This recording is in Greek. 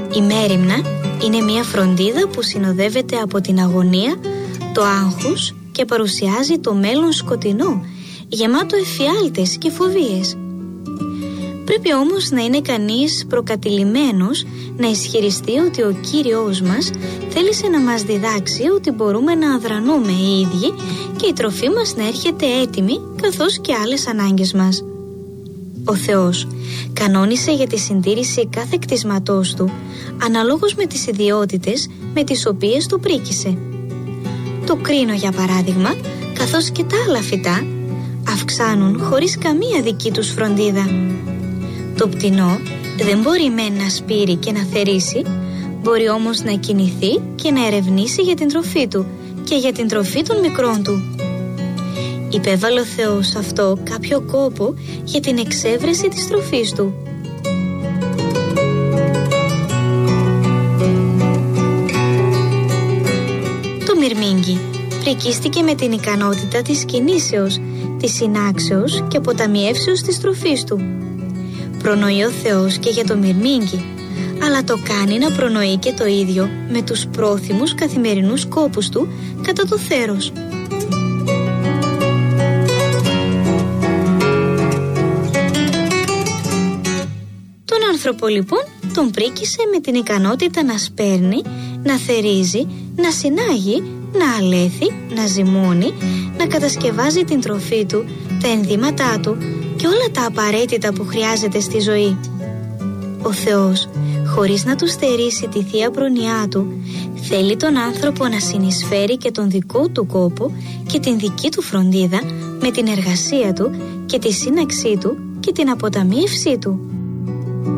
Η μέριμνα είναι μια φροντίδα που συνοδεύεται από την αγωνία, το άγχος και παρουσιάζει το μέλλον σκοτεινό, γεμάτο εφιάλτες και φοβίες. Πρέπει όμως να είναι κανείς προκατηλημένος να ισχυριστεί ότι ο Κύριος μας θέλησε να μας διδάξει ότι μπορούμε να αδρανούμε οι ίδιοι και η τροφή μας να έρχεται έτοιμη, καθώς και άλλες ανάγκες μας. Ο Θεός κανόνισε για τη συντήρηση κάθε κτισματός του, αναλόγως με τις ιδιότητες με τις οποίες το πρίκησε. Το κρίνο, για παράδειγμα, καθώς και τα άλλα φυτά, αυξάνουν χωρίς καμία δική τους φροντίδα. Το πτηνό δεν μπορεί μεν να σπείρει και να θερήσει, μπορεί όμως να κινηθεί και να ερευνήσει για την τροφή του και για την τροφή των μικρών του. Υπέβαλε ο Θεός αυτό κάποιο κόπο για την εξέβρεση της τροφής του. Το μυρμήγκι πρικίστηκε με την ικανότητα της κινήσεως, της συνάξεως και αποταμιεύσεως της τροφής του. Προνοεί ο Θεός και για το μυρμήγκι, αλλά το κάνει να προνοεί και το ίδιο με τους πρόθυμους καθημερινούς κόπους του κατά το θέρος. Τον άνθρωπο λοιπόν τον πρίκησε με την ικανότητα να σπέρνει, να θερίζει, να συνάγει, να αλέθει, να ζυμώνει, να κατασκευάζει την τροφή του, τα ενδύματά του και όλα τα απαραίτητα που χρειάζεται στη ζωή. Ο Θεός, χωρίς να του στερήσει τη θεία προνοιά του, θέλει τον άνθρωπο να συνεισφέρει και τον δικό του κόπο και την δική του φροντίδα με την εργασία του και τη σύναξή του και την αποταμίευσή του.